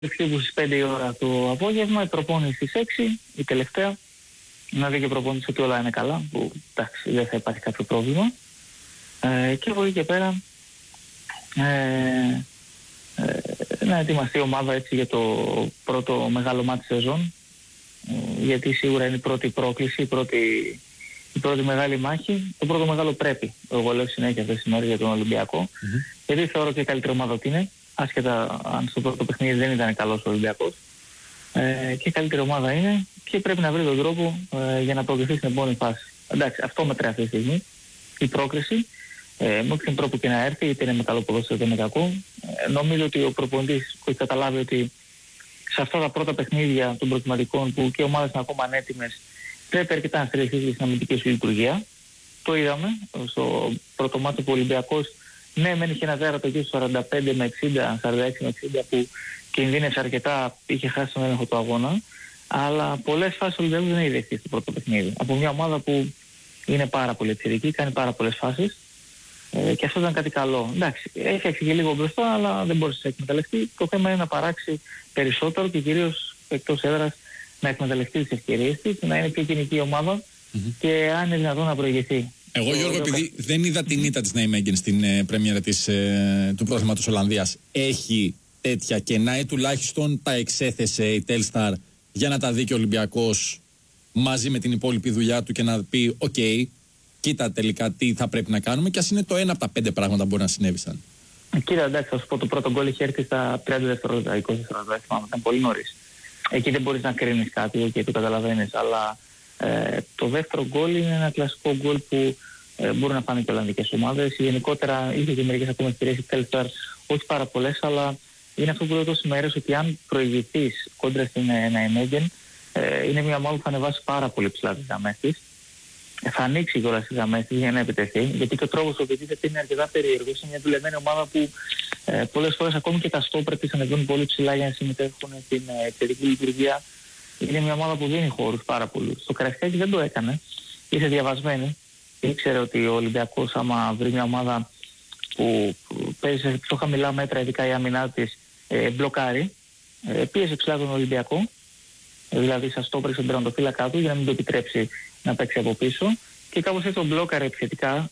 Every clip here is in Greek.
που στις 5 η ώρα το απόγευμα, η προπόνηση στις 6, η τελευταία. Να δει και προπόνηση ότι όλα είναι καλά, που εντάξει δεν θα υπάρχει κάποιο πρόβλημα. Και από εκεί και πέρα να ετοιμαστεί η ομάδα έτσι για το πρώτο μεγάλο μάτι σεζόν, γιατί σίγουρα είναι η πρώτη πρόκληση, η πρώτη μεγάλη μάχη, το πρώτο μεγάλο πρέπει. Εγώ λέω συνέχεια αυτές τις μέρες για τον Ολυμπιακό, γιατί θεωρώ και η καλύτερη ομάδα ότι είναι, άσχετα αν στο πρώτο παιχνίδι δεν ήταν καλός ο Ολυμπιακός, και η καλύτερη ομάδα είναι και πρέπει να βρει τον τρόπο για να προκριθεί στην επόμενη φάση. Εντάξει, αυτό μετράει αυτή τη στιγμή, η πρόκριση. Με όποιον τρόπο και να έρθει, είτε είναι με καλό ποδόσφαιρο είτε με κακό. Νομίζω ότι ο προπονητής έχει καταλάβει ότι σε αυτά τα πρώτα παιχνίδια των προκριματικών που και οι ομάδες είναι ακόμα ανέτοιμες, πρέπει αρκετά να στηριχθεί στην αμυντική σου λειτουργία. Το είδαμε στο πρώτο μάτι που ο Ολυμπιακός, ναι, μεν είχε ένα τέρατο εκεί στο 45 με 60, 46 με 60 που κινδύνευσε αρκετά, είχε χάσει τον έλεγχο του αγώνα. Αλλά πολλές φάσεις ο Ολυμπιακός δεν έχει δεχτεί στο πρώτο παιχνίδι. Από μια ομάδα που είναι πάρα πολύ επιθετική, κάνει πάρα πολλές φάσεις. Και αυτό ήταν κάτι καλό. Εντάξει, έφτιαξε και λίγο μπροστά, αλλά δεν μπορούσε να εκμεταλλευτεί. Το θέμα είναι να παράξει περισσότερο και κυρίως εκτός έδρας να εκμεταλλευτεί τις ευκαιρίες της, να είναι πιο κοινική ομάδα και αν είναι δυνατόν να προηγηθεί. Εγώ, Γιώργο, επειδή δεν είδα την ήττα της Νijmegen στην πρέμιερα του πρωταθλήματος Ολλανδίας, έχει τέτοια κενά ή τουλάχιστον τα εξέθεσε η Telstar για να τα δει και ο Ολυμπιακός μαζί με την υπόλοιπη δουλειά του και να πει «ΟΚ, κοίτα τελικά τι θα πρέπει να κάνουμε», και ας είναι το ένα από τα 5 πράγματα που μπορεί να συνέβησαν. Κύριε, εντάξει, θα σου πω, το πρώτο γκολ είχε έρθει στα 30 δευτερόλεπτα, 20 δευτερόλεπτα, ήταν πολύ νωρίς. Εκεί δεν μπορείς να κρίνεις κάτι και το καταλαβαίνεις, αλλά το δεύτερο γκολ είναι ένα κλασικό γκολ που μπορεί να πάνε και ολλανδικές ομάδες. Γενικότερα είχε και μερικές ακόμα ευκαιρίες η Telstar, όχι πάρα πολλές, αλλά είναι αυτό που λέω τόσες μέρες, ότι αν προηγηθείς κόντρα στην Nijmegen, είναι μια ομάδα που θα ανεβάσει πάρα πολύ ψηλά τις γραμμές της. Θα ανοίξει κιόλας τις γραμμές της για να επιτεθεί, γιατί και ο τρόπος που επιτίθεται είναι αρκετά περίεργος. Είναι μια δουλεμένη ομάδα που πολλές φορές ακόμη και τα στόπερ της ανεβαίνουν πολύ ψηλά για να συμμετέχουν στην επιθετική λειτουργία. Είναι μια ομάδα που δίνει χώρους πάρα πολύ. Στο Καραϊσκάκι δεν το έκανε, ήρθε διαβασμένη. Ήξερε ότι ο Ολυμπιακός, άμα βρει μια ομάδα που παίζει σε πιο χαμηλά μέτρα, ειδικά η άμυνά της, μπλοκάρει, πίεσε ψηλά τον Ολυμπιακό, δηλαδή σαν στόπερ στον τερματοφύλακα του, για να μην το επιτρέψει να παίξει από πίσω, και κάπως έτσι τον μπλόκαρε επιθετικά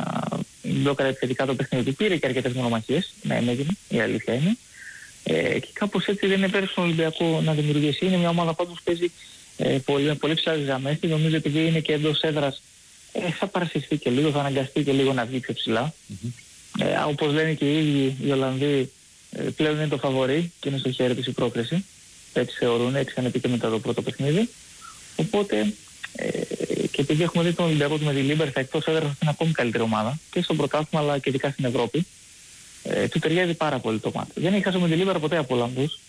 το παιχνίδι του. Πήρε και αρκετές μονομαχίες, ναι, έγινε, η αλήθεια είναι, και κάπως έτσι δεν επέρεσε τον Ολυμπιακό να δημιουργήσει. Είναι μια ομάδα πάντως που παίζει πολύ ψηλά τις γραμμές και νομίζω ότι είναι και εντός έδρας, θα παρασυστεί και λίγο, θα αναγκαστεί και λίγο να βγει πιο ψηλά. Όπως λένε και οι ίδιοι οι Ολλανδοί, πλέον είναι το φαβορί και είναι στο χέρι της η πρόκριση. Έτσι θεωρούν, έτσι είχαν πει και μετά το πρώτο παιχνίδι. Οπότε, και επειδή έχουμε δει τον Ολυμπιακό του με τη Λίμπερθα εκτός έδρας, είναι ακόμη καλύτερη ομάδα και στο πρωτάθλημα αλλά και ειδικά στην Ευρώπη, του ταιριάζει πάρα πολύ το μάτι. Δεν έχει χάσει με τη Λίμπερθα ποτέ από Ολλανδούς.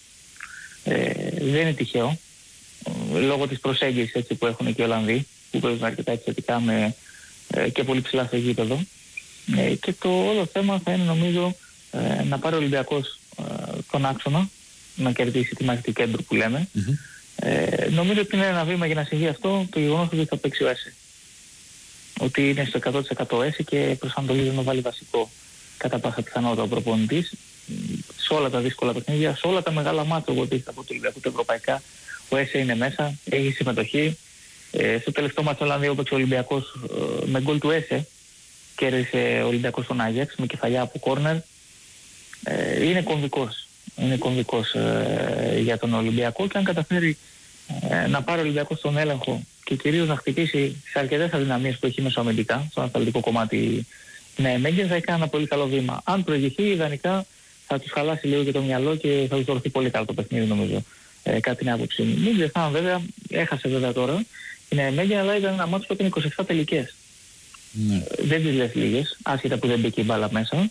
Δεν είναι τυχαίο, λόγω της προσέγγισης έτσι, που έχουν και οι Ολλανδοί, που παίζουν αρκετά επιθετικά και πολύ ψηλά στο γήπεδο. Και το όλο θέμα θα είναι, νομίζω, να πάρει ο Ολυμπιακός τον άξονα, να κερδίσει τη μάχη του κέντρου που λέμε. Νομίζω ότι είναι ένα βήμα για να συμβεί αυτό το γεγονός ότι θα παίξει ο ΕΣΕ. Ότι είναι στο 100% ΕΣΕ και προσανατολίζει να βάλει βασικό κατά πάσα πιθανότητα ο προπονητής σε όλα τα δύσκολα παιχνίδια, σε όλα τα μεγάλα μάτια που από το Ολυμπιακό τα ευρωπαϊκά. Ο ΕΣΕ είναι μέσα, έχει συμμετοχή. Στο τελευταίο μάτσο Ολλανδίου έπαιξε ο Ολυμπιακός με γκολ του ΕΣΕ, κέρδισε ο Ολυμπιακός στον Άγιαξ με κεφαλιά από κόρνερ. Είναι κομβικός. Είναι κομβικός για τον Ολυμπιακό, και αν καταφέρει να πάρει ο Ολυμπιακός τον έλεγχο και κυρίως να χτυπήσει τις αρκετές αδυναμίες που έχει μεσοαμυντικά στο ανασταλτικό κομμάτι Nijmegen, θα έχει κάνει ένα πολύ καλό βήμα. Αν προηγηθεί, ιδανικά θα τους χαλάσει λίγο και το μυαλό και θα τους δοθεί πολύ καλό το παιχνίδι, νομίζω, κατά την άποψή μου. Μην ξεχνάμε, βέβαια, έχασε βέβαια τώρα η Nijmegen, αλλά ήταν ένα μάτσο που ήταν 27 τελικές. Δεν τις λες λίγες, άσχετα που δεν μπήκε η μπάλα μέσα.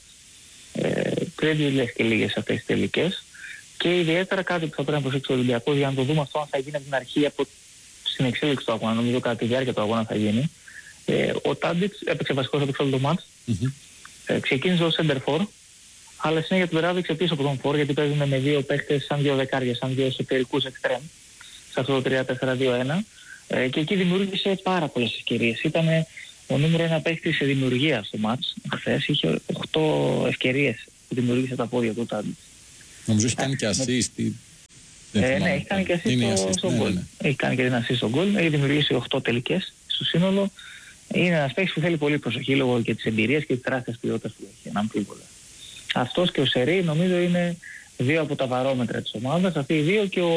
Δεν τις λες και λίγες αυτές τις τελικές, και ιδιαίτερα κάτι που θα πρέπει να προσέξει ο Ολυμπιακός, για να το δούμε αυτό αν θα γίνει από την αρχή, στην εξέλιξη του αγώνα, νομίζω κατά τη διάρκεια του αγώνα θα γίνει. Ο Τάντιτς έπαιξε βασικός, έπαιξε όλο το μάτς, ξεκίνησε ως center for, αλλά συνέχεια του τράβηξε πίσω από τον for, γιατί παίζουν με δύο παίχτες σαν δύο δεκάρια, σαν δύο εσωτερικούς εξτρέμ, σε αυτό το 3-4-2-1, και εκεί δημιούργησε πάρα πολλές ευκαιρίες. Ήταν ο νούμερο 1 παίχτης σε δημιουργία στο μάτς χθες, είχε 8 ευκαιρίες που δημιούργησε τα πόδια του Τάντιτς. Νομίζω έχει κάνει και assist. Ναι, έχει κάνει και assist στο γκολ. Έχει κάνει και ένα assist στο γκολ. Έχει δημιουργήσει 8 τελικές στο σύνολο. Είναι ένας παίκτης που θέλει πολύ προσοχή λόγω και της εμπειρίας και της τεράστιας ποιότητας που έχει, αναμφίβολα. Αυτός και ο Σερί νομίζω είναι δύο από τα βαρόμετρα της ομάδας. Αυτοί οι δύο και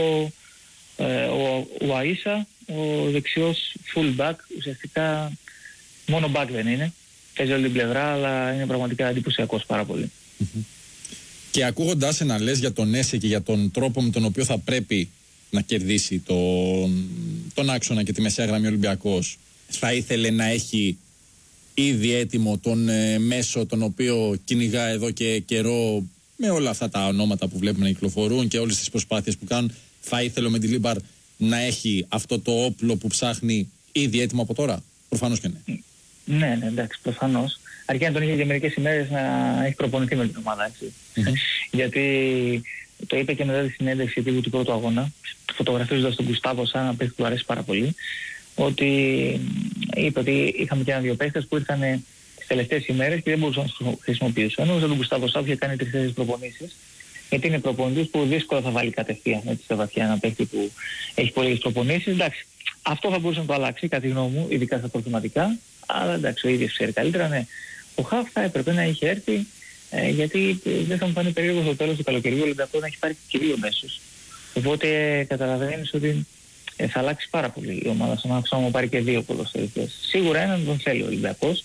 ο Αΐσα, ο δεξιός full back, ουσιαστικά μόνο back δεν είναι. Παίζει όλη την πλευρά, αλλά είναι πραγματικά εντυπωσιακός πάρα πολύ. Και ακούγοντας σε να λες για τον Έσε και για τον τρόπο με τον οποίο θα πρέπει να κερδίσει τον άξονα και τη μεσαία γραμμή Ολυμπιακός, θα ήθελε να έχει ήδη έτοιμο τον μέσο τον οποίο κυνηγά εδώ και καιρό, με όλα αυτά τα ονόματα που βλέπουμε να κυκλοφορούν και όλες τις προσπάθειες που κάνουν? Θα ήθελε ο Μεντιλίμπαρ να έχει αυτό το όπλο που ψάχνει ήδη έτοιμο από τώρα? Προφανώς και ναι. Ναι, εντάξει, προφανώς. Αρκεί να τον είχε για μερικές ημέρες να έχει προπονηθεί με την ομάδα, έτσι. Γιατί το είπε και μετά τη συνέντευξη τύπου του πρώτου αγώνα, φωτογραφίζοντας τον Γκουστάβο σαν ένα παίκτη που του αρέσει πάρα πολύ, ότι είπε ότι είχαμε και ένα-δύο παίκτες που ήρθαν τις τελευταίες ημέρες και δεν μπορούσαν να τους χρησιμοποιήσουν. Ενώ τον Γκουστάβο Σάου είχε κάνει 3-4 προπονήσεις, γιατί είναι προπονητής που δύσκολα θα βάλει κατευθείαν έτσι σε βαθιά ένα παίκτη που έχει πολλές προπονήσεις. Εντάξει, αυτό θα μπορούσε να το αλλάξει, κατά τη γνώμη μου, ειδικά στα προθυματικά, αλλά εντάξει, ο ίδιος ξέρει καλύτερα, ναι. Ο Χαφ θα έπρεπε να είχε έρθει, γιατί δεν θα μου φανεί περίεργο στο τέλος του καλοκαιριού ο Ολυμπιακός να έχει πάρει και δύο μέσους. Οπότε καταλαβαίνεις ότι θα αλλάξει πάρα πολύ η ομάδα στον άξονα να πάρει και δύο ποδοσφαιριστές. Σίγουρα έναν τον θέλει ο Ολυμπιακός.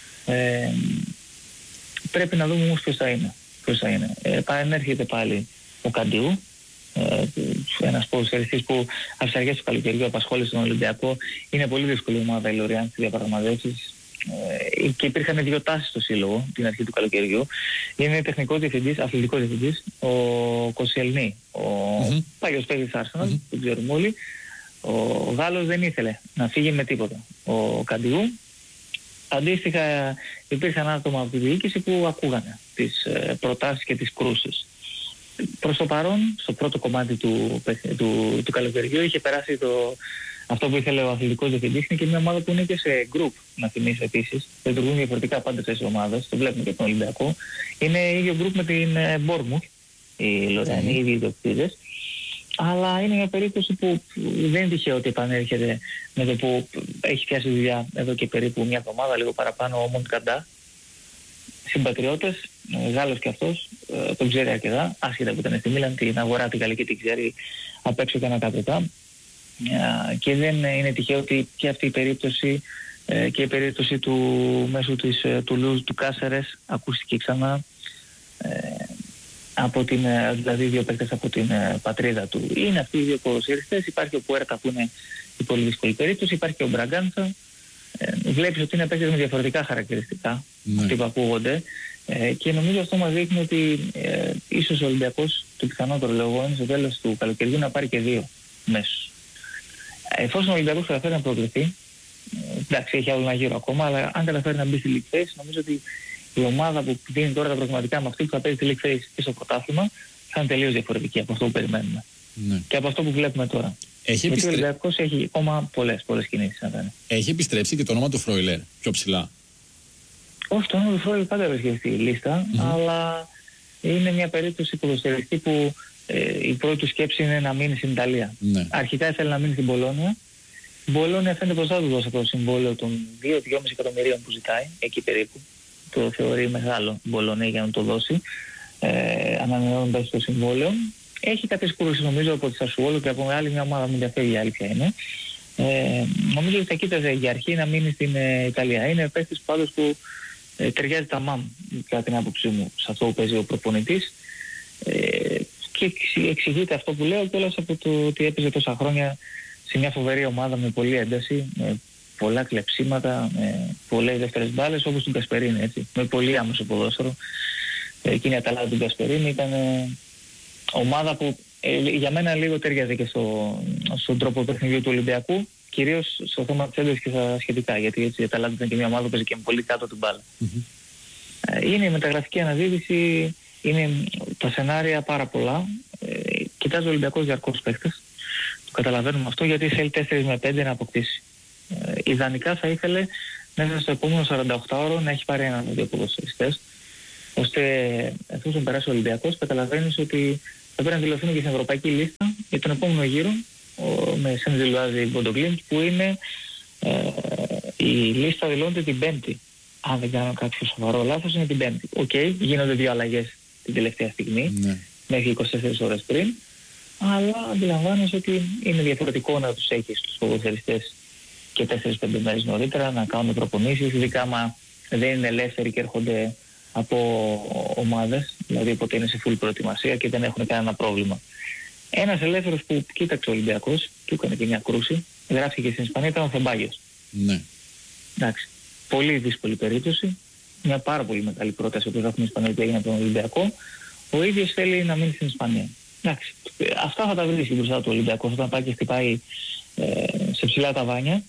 Πρέπει να δούμε όμως ποιος θα είναι. Επανέρχεται πάλι ο Καντιού, ένας ποδοσφαιριστής που από τις αρχές του καλοκαιριού απασχόλησε τον Ολυμπιακό. Είναι πολύ δύσκολη ομάδα η Λοριάν στις διαπραγματεύσεις. Και υπήρχαν δύο τάσεις στο σύλλογο την αρχή του καλοκαιριού. Είναι τεχνικός διευθυντής, αθλητικός διευθυντής, ο Κοσιελνή, ο παλιός παίκτης Arsenal, που ξέρουμε όλοι. Ο Γάλλος δεν ήθελε να φύγει με τίποτα. Ο Καντιού, αντίστοιχα υπήρχαν άτομα από τη διοίκηση που ακούγανε τις προτάσεις και τις κρούσεις. Προς το παρόν, στο πρώτο κομμάτι του καλοκαιριού είχε περάσει αυτό που ήθελε ο αθλητικός διευθυντής. Είναι και μια ομάδα που είναι και σε group, να θυμίσω επίσης. Λειτουργούν διαφορετικά πάντα αυτές οι ομάδες, το βλέπουμε και τον Ολυμπιακό. Είναι ίδιο group με την Bournemouth, οι Λοριανοί, οι ίδιοι ιδιοκτήτες. Αλλά είναι μια περίπτωση που δεν είναι τυχαίο ότι επανέρχεται με το που έχει πιάσει δουλειά εδώ και περίπου μια εβδομάδα, λίγο παραπάνω, ο Μοντκαντά. Συμπατριώτες, Γάλλος και αυτός, τον ξέρει αρκετά, άσχετα που ήταν στη Μίλαν, την αγορά την Γαλλική την ξέρει απ' έξω και ανακάτωτα. Και δεν είναι τυχαίο ότι και αυτή η περίπτωση και η περίπτωση του μέσου του Λουζ του Κάσερες ακούστηκε ξανά από δηλαδή δύο παίκτες από την πατρίδα του. Είναι αυτοί οι δύο ποδοσφαιριστές. Υπάρχει ο Πουέρτα που είναι η πολύ δύσκολη περίπτωση, υπάρχει και ο Μπραγκάντσα. Βλέπεις ότι είναι παίκτες με διαφορετικά χαρακτηριστικά, αυτοί που ακούγονται, και νομίζω αυτό μας δείχνει ότι ίσως ο Ολυμπιακός, το πιθανότερο λόγο είναι στο τέλος του καλοκαιριού να πάρει και δύο μέσους. Εφόσον ο Ολυμπιακός καταφέρει να προκριθεί, εντάξει, έχει άλλο ένα γύρο ακόμα, αλλά αν καταφέρει να μπει στη League Phase, νομίζω ότι η ομάδα που δίνει τώρα τα προγραμματικά με αυτή που θα παίζει τη League Phase και στο πρωτάθλημα θα είναι τελείως διαφορετική από αυτό που περιμένουμε. Ναι. Και από αυτό που βλέπουμε τώρα. Γιατί ο Ολυμπιακός έχει ακόμα πολλές κινήσεις να κάνει. Έχει επιστρέψει και το όνομα του Φρόιλερ πιο ψηλά? Όχι, το όνομα του Φρόιλερ πάντα βρίσκεται στη λίστα, αλλά είναι μια περίπτωση ποδοσφαιριστή που η πρώτη του σκέψη είναι να μείνει στην Ιταλία. Ναι. Αρχικά ήθελε να μείνει στην Πολόνια. Η Πολόνια φαίνεται πως θα του δώσει αυτό το συμβόλαιο των 2-2,5 εκατομμυρίων που ζητάει, εκεί περίπου. Το θεωρεί μεγάλο η Πολόνια για να το δώσει, ανανεώνοντας το συμβόλαιο. Έχει κάποιες κούρσεις νομίζω από τη Σασουόλο και από άλλη μια ομάδα, μην διαφεύγει η αλήθεια είναι. Νομίζω ότι θα κοίταζε για αρχή να μείνει στην Ιταλία. Είναι παίκτης πάντως που ταιριάζει τα μαμ, κατά την άποψή μου, σε αυτό που παίζει ο προπονητής. Και εξηγείται αυτό που λέω κιόλας από το ότι έπαιζε τόσα χρόνια σε μια φοβερή ομάδα με πολλή ένταση, με πολλά κλεψίματα, με πολλές δεύτερες μπάλες, όπως του Γκασπερίνη, έτσι, με πολύ άμεσο ποδόσφαιρο. Εκείνη η Αταλάντα του Γκασπερίνη ήταν ομάδα που για μένα λίγο ταιριάζει και στον τρόπο παιχνιδιού του Ολυμπιακού, κυρίως στο θέμα της έντασης και στα σχετικά, γιατί έτσι η Αταλάντα ήταν και μια ομάδα που παίζει και με πολύ κάτω την μπάλα. Είναι η μεταγραφική αναζήτηση, είναι τα σενάρια πάρα πολλά. Κοιτάζει ο Ολυμπιακός διαρκώς παίκτες. Το καταλαβαίνουμε αυτό, γιατί θέλει 4 με 5 να αποκτήσει. Ιδανικά θα ήθελε μέσα στο επόμενο 48ωρο να έχει πάρει έναν από δύο ποδοσφαιριστές, ώστε εφόσον περάσει ο Ολυμπιακός καταλαβαίνεις ότι θα πρέπει να δηλωθούν και στην ευρωπαϊκή λίστα για τον επόμενο γύρο με Σεντζιλουάζη Μποντογκλίντ, που είναι η λίστα δηλώνεται την Πέμπτη. Αν δεν κάνω κάποιο σοβαρό λάθος, είναι την Πέμπτη. Γίνονται 2 αλλαγές την τελευταία στιγμή, μέχρι 24 ώρες πριν, αλλά αντιλαμβάνεσαι ότι είναι διαφορετικό να τους έχεις τους ποδοσφαιριστές και 4-5 μέρες νωρίτερα να κάνουν προπονήσεις, ειδικά άμα δεν είναι ελεύθεροι και έρχονται από ομάδες, δηλαδή οπότε είναι σε full προετοιμασία και δεν έχουν κανένα πρόβλημα. Ένας ελεύθερος που κοίταξε ο Ολυμπιακός, του έκανε και μια κρούση, γράφτηκε στην Ισπανία, ήταν ο Θεμπάγιος. Ναι. Εντάξει. Πολύ δύσκολη περίπτωση. Μια πάρα πολύ μεγάλη πρόταση που γράφουμε στην Ισπανία που έγινε από τον Ολυμπιακό. Ο ίδιος θέλει να μείνει στην Ισπανία. Εντάξει. Αυτά θα τα βρίσκει μπροστά του Ολυμπιακός. Όταν πάει και χτυπάει σε ψηλά ταβάνια,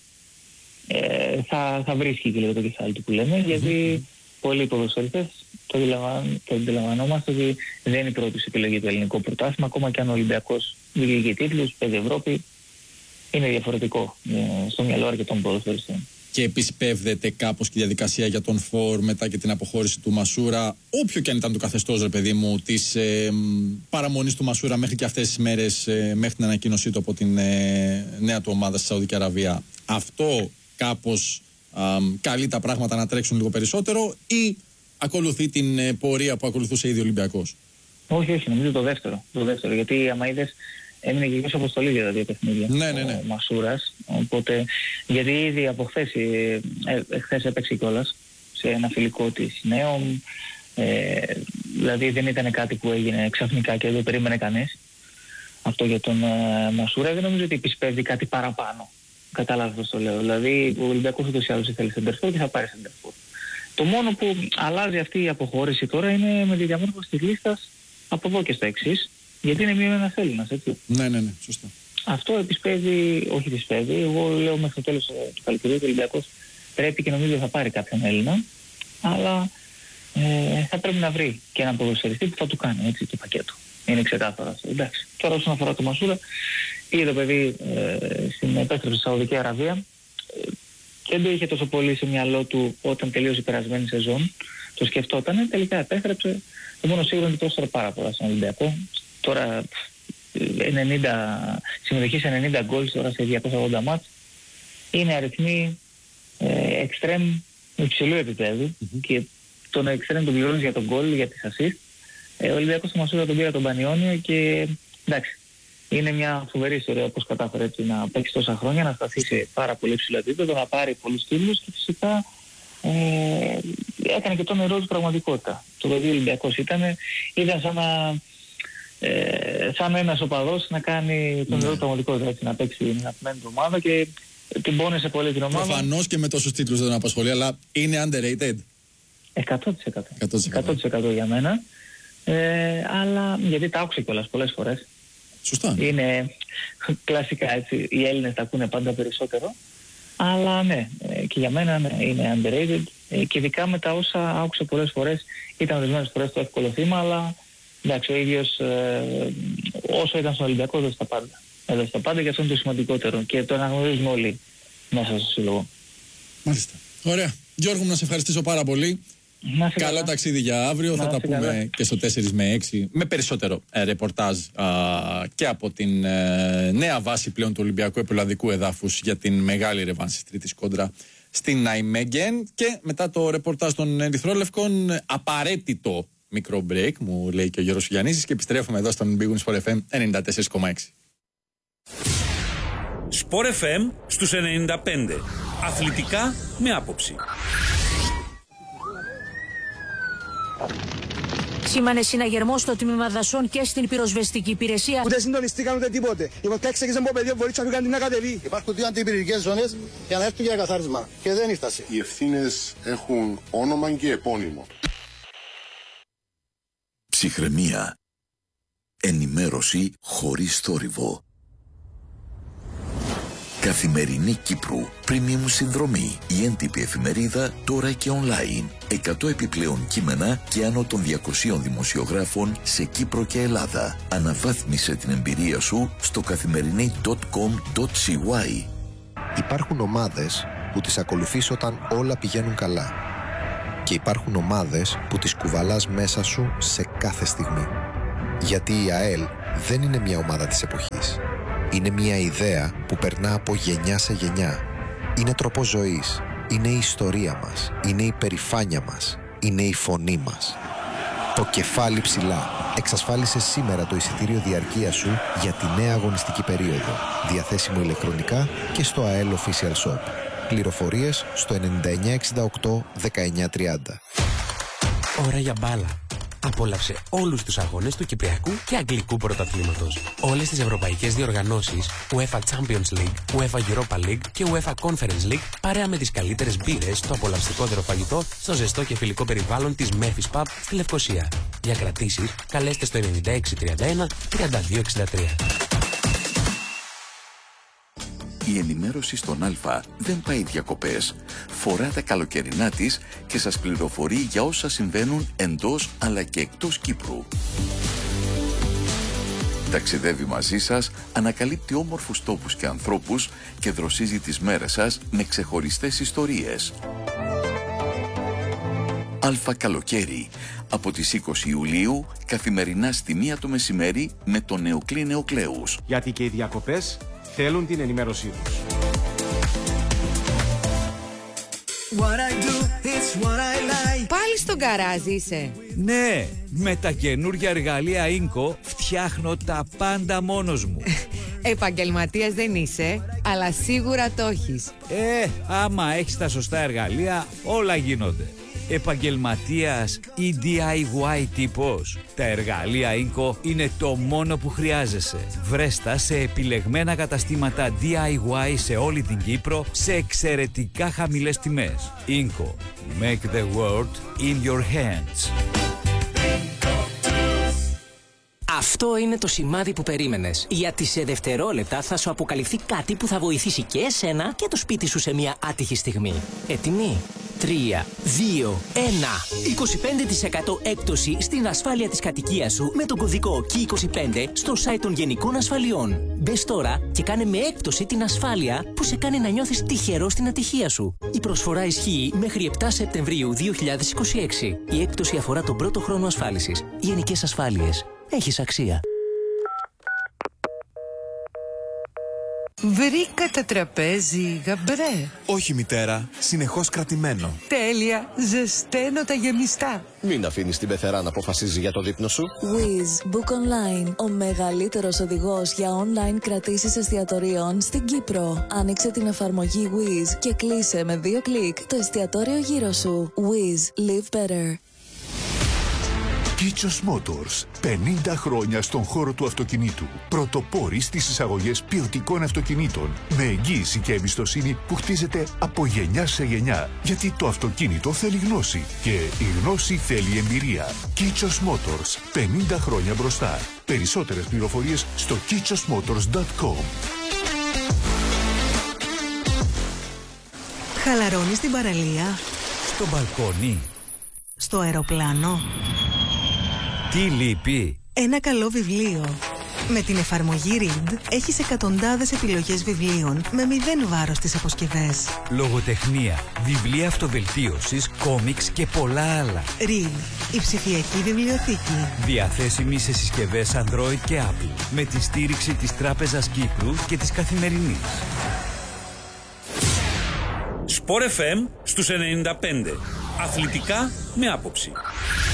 θα βρίσκει και λίγο το κεφάλι του που λέμε, γιατί πολλοί ποδοσφαιριστές το αντιλαμβανόμαστε ότι δεν είναι η πρώτη επιλογή του ελληνικού πρωτάθλημα, ακόμα και αν ο Ολυμπιακός βγήκε τίτλους, παίζει Ευρώπη, είναι διαφορετικό στο μυαλό αρκετών ποδοσφαιριστών. Και επισπεύδεται κάπως και η διαδικασία για τον Φορ μετά και την αποχώρηση του Μασούρα, όποιο και αν ήταν το καθεστώς, ρε παιδί μου, της παραμονής του Μασούρα μέχρι και αυτές τις μέρες, μέχρι την ανακοίνωσή του από την νέα του ομάδα στη Σαουδική Αραβία. Αυτό κάπως καλεί τα πράγματα να τρέξουν λίγο περισσότερο, ή ακολουθεί την πορεία που ακολουθούσε ήδη ο Ολυμπιακός? Όχι, νομίζω το δεύτερο, γιατί άμα είδες έμεινε και εκτός αποστολή για τα 2 παιχνίδια. Ναι. Ο Μασούρας, οπότε, γιατί ήδη από χθες έπαιξε κιόλας σε ένα φιλικό της Νέων, δηλαδή δεν ήταν κάτι που έγινε ξαφνικά και δεν το περίμενε κανείς. Αυτό για τον Μασούρα δεν νομίζω ότι επισπεύδει κάτι παραπάνω. Κατάλαβα πώς το λέω. Δηλαδή ο Ολυμπιακός ούτως ή άλλως ήθελε σεντερφόρ και θα πάρει σεντερφόρ. Το μόνο που αλλάζει αυτή η αποχώρηση τώρα είναι με τη διαμόρφωση της λίστας από εδώ και στο εξής, γιατί είναι μείον ένας Έλληνας, έτσι. Ναι, σωστά. Αυτό επισπεύδει, εγώ λέω μέχρι το τέλος του καλοκαιριού ο Ολυμπιακός πρέπει και νομίζω θα πάρει κάποιον Έλληνα, αλλά θα πρέπει να βρει και έναν ποδοσφαιριστή που θα του κάνει έτσι το πακέτο. Είναι ξεκάθαρο αυτό. Εντάξει. Τώρα όσον αφορά το Μασούρα, πήγε το παιδί στην επέστρεψη στη Σαουδική Αραβία. Δεν το είχε τόσο πολύ σε μυαλό του όταν τελείωσε η περασμένη σεζόν. Το σκεφτόταν, τελικά επέστρεψε. Το μόνο σίγουρο είναι ότι πρόσφερε πάρα πολλά στον Ολυμπιακό. Τώρα συμμετοχή σε 90 γκολ, τώρα σε 280 μάτς. Είναι αριθμοί εξτρέμ υψηλού επίπεδου και τον εξτρέμ τον πληρώνεις για τον γκολ, για τις assist. Ο Ολυμπιακός στο Μασούρα τον πήρε τον Πανιόνιο και εντάξει, είναι μια φοβερή ιστορία όπως κατάφερε έτσι να παίξει τόσα χρόνια, να σταθεί σε πάρα πολύ ψηλό επίπεδο, να πάρει πολλούς τίτλους και φυσικά έκανε και τον όνειρό του πραγματικότητα. Το παιδί Ολυμπιακός ήταν σαν ένας οπαδός να κάνει τον όνειρο του πραγματικότητα, έτσι, να παίξει την αγαπημένη του ομάδα και την πόνεσε πολύ την ομάδα. Προφανώς και με τόσους τίτλους δεν τον απασχολεί, αλλά είναι underrated. 100% για μένα. Αλλά γιατί τα άκουσε κιόλας πολλές φορές. Σωστά. Είναι κλασικά έτσι, οι Έλληνες τα ακούνε πάντα περισσότερο. Αλλά ναι, και για μένα ναι, είναι underrated. Και ειδικά με τα όσα άκουσε πολλές φορές, ήταν ορισμένες φορές το εύκολο θύμα, αλλά εντάξει, ο ίδιος όσο ήταν στον Ολυμπιακό έδωσε τα πάντα. Έδωσε τα πάντα και αυτό είναι το σημαντικότερο. Και το αναγνωρίζουμε όλοι μέσα στο σύλλογο. Μάλιστα. Ωραία. Γιώργο, να σε ευχαριστήσω πάρα πολύ. Καλό ταξίδι για αύριο. Θα τα πούμε και στο 4 με 6 με περισσότερο ρεπορτάζ και από την νέα βάση πλέον του Ολυμπιακού Επελλαδικού Εδάφους για την μεγάλη ρεβάνση της τρίτης κόντρα στην Ναϊμέγγεν. Και μετά το ρεπορτάζ των Ερυθρόλευκων, απαραίτητο μικρό break, μου λέει και ο Γιώργος Γιαννίσης, και επιστρέφουμε εδώ στον Big Win Sport FM 94,6. Sport FM στους 95. Αθλητικά με άποψη. Σήμανε συναγερμό στο τμήμα δασών και στην πυροσβεστική υπηρεσία. Ούτε συντονιστήκαν ούτε τίποτε. Η φωτιά ξεκίνησε από πεδίο, μπορεί να την κατεβεί. Υπάρχουν 2 αντιπυρηνικές ζώνες για να έρθουν για καθάρισμα και δεν ήρθασε. Οι ευθύνες έχουν όνομα και επώνυμο. Ψυχραιμία. Ενημέρωση χωρίς θόρυβο. Καθημερινή Κύπρου. Premium συνδρομή. Η έντυπη εφημερίδα τώρα και online. 100 επιπλέον κείμενα και άνω των 200 δημοσιογράφων σε Κύπρο και Ελλάδα. Αναβάθμισε την εμπειρία σου στο καθημερινή.com.cy. Υπάρχουν ομάδες που τις ακολουθείς όταν όλα πηγαίνουν καλά. Και υπάρχουν ομάδες που τις κουβαλάς μέσα σου σε κάθε στιγμή. Γιατί η ΑΕΛ δεν είναι μια ομάδα της εποχής. Είναι μια ιδέα που περνά από γενιά σε γενιά. Είναι τρόπος ζωής. Είναι η ιστορία μας. Είναι η περηφάνεια μας. Είναι η φωνή μας. Το κεφάλι ψηλά. Εξασφάλισε σήμερα το εισιτήριο διαρκείας σου για τη νέα αγωνιστική περίοδο. Διαθέσιμο ηλεκτρονικά και στο AEL Official Shop. Πληροφορίες στο 9968 1930. Ώρα για μπάλα. Απόλαυσε όλους τους αγώνες του Κυπριακού και Αγγλικού Πρωταθλήματος. Όλες τις ευρωπαϊκές διοργανώσεις, UEFA Champions League, UEFA Europa League και UEFA Conference League, παρέα με τις καλύτερες μπύρες στο απολαυστικότερο φαγητό, στο ζεστό και φιλικό περιβάλλον της Memphis Pub στη Λευκοσία. Για κρατήσεις, καλέστε στο 9631 3263. Η ενημέρωση στον Α δεν πάει διακοπές. Φορά τα καλοκαιρινά της και σας πληροφορεί για όσα συμβαίνουν εντός αλλά και εκτός Κύπρου. Ταξιδεύει μαζί σας, ανακαλύπτει όμορφους τόπους και ανθρώπους και δροσίζει τις μέρες σας με ξεχωριστές ιστορίες. Α Καλοκαίρι, από τις 20 Ιουλίου, καθημερινά στη 1 το μεσημέρι με τον Νεοκλή Νεοκλέους. Γιατί και οι διακοπές θέλουν την ενημέρωσή τους. Πάλι στον γκαράζ είσαι? Ναι, με τα καινούργια εργαλεία Inco φτιάχνω τα πάντα μόνος μου. Επαγγελματίας δεν είσαι, αλλά σίγουρα το έχεις. Άμα έχεις τα σωστά εργαλεία, όλα γίνονται. Επαγγελματίας ή DIY τύπος, τα εργαλεία Inco είναι το μόνο που χρειάζεσαι. Βρέστα σε επιλεγμένα καταστήματα DIY σε όλη την Κύπρο σε εξαιρετικά χαμηλές τιμές. Inco. Make the world in your hands. Αυτό είναι το σημάδι που περίμενες. Γιατί σε δευτερόλεπτα θα σου αποκαλυφθεί κάτι που θα βοηθήσει και εσένα και το σπίτι σου σε μια άτυχη στιγμή. Έτοιμοι? 3, 2, 1. 25% έκπτωση στην ασφάλεια της κατοικίας σου με τον κωδικό KEY25 στο site των Γενικών Ασφαλιών. Μπες τώρα και κάνε με έκπτωση την ασφάλεια που σε κάνει να νιώθεις τυχερό στην ατυχία σου. Η προσφορά ισχύει μέχρι 7 Σεπτεμβρίου 2026. Η έκπτωση αφορά τον πρώτο χρόνο ασφάλισης. Γενικές Ασφάλειες. Έχεις αξία. Βρήκατε τραπέζι, γαμπρέ? Όχι, μητέρα. Συνεχώς κρατημένο. Τέλεια. Ζεσταίνω τα γεμιστά. Μην αφήνεις την πεθερά να αποφασίζει για το δείπνο σου. Wizz Book Online. Ο μεγαλύτερος οδηγός για online κρατήσεις εστιατορίων στην Κύπρο. Άνοιξε την εφαρμογή Wizz και κλείσε με 2 κλικ το εστιατόριο γύρω σου. Wizz. Live better. Kichos Motors. 50 χρόνια στον χώρο του αυτοκινήτου. Πρωτοπόροι στις εισαγωγές ποιοτικών αυτοκινήτων. Με εγγύηση και εμπιστοσύνη που χτίζεται από γενιά σε γενιά. Γιατί το αυτοκίνητο θέλει γνώση. Και η γνώση θέλει εμπειρία. Kichos Motors. 50 χρόνια μπροστά. Περισσότερες πληροφορίες στο kichosmotors.com. Χαλαρώνεις στην παραλία. Στο μπαλκόνι. Στο αεροπλάνο. Τι λείπει? Ένα καλό βιβλίο. Με την εφαρμογή Read έχεις εκατοντάδες επιλογές βιβλίων με 0 βάρος στις αποσκευές. Λογοτεχνία, βιβλία αυτοβελτίωσης, κόμιξ και πολλά άλλα. Read, η ψηφιακή βιβλιοθήκη. Διαθέσιμη σε συσκευές Android και Apple. Με τη στήριξη της Τράπεζας Κύπρου και της Καθημερινής. Sport FM στους 95. Αθλητικά με άποψη.